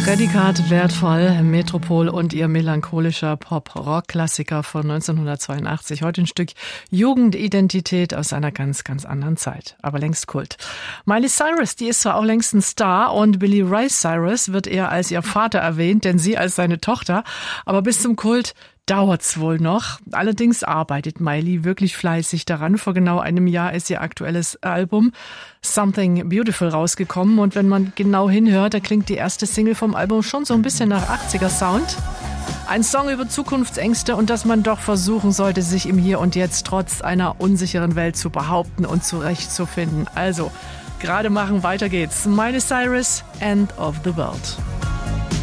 Prädikat wertvoll, Metropol und ihr melancholischer Pop-Rock-Klassiker von 1982. Heute ein Stück Jugendidentität aus einer ganz, ganz anderen Zeit, aber längst Kult. Miley Cyrus, die ist zwar auch längst ein Star und Billy Ray Cyrus wird eher als ihr Vater erwähnt, denn sie als seine Tochter, aber bis zum Kult dauert's wohl noch. Allerdings arbeitet Miley wirklich fleißig daran. Vor genau einem Jahr ist ihr aktuelles Album Something Beautiful rausgekommen. Und wenn man genau hinhört, da klingt die erste Single vom Album schon so ein bisschen nach 80er Sound. Ein Song über Zukunftsängste und dass man doch versuchen sollte, sich im Hier und Jetzt trotz einer unsicheren Welt zu behaupten und zurechtzufinden. Also, gerade machen, weiter geht's. Miley Cyrus, End of the World.